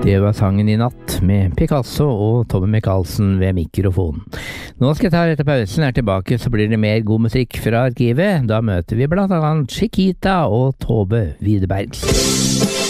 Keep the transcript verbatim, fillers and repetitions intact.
Det var sangen I natt med Picasso og Tove Michaelsen ved mikrofonen. Nå skal jeg ta etter pausen, er tilbake så blir det mer god musikk fra arkivet. Da møter vi blant annet Chiquita og Tove Widerberg.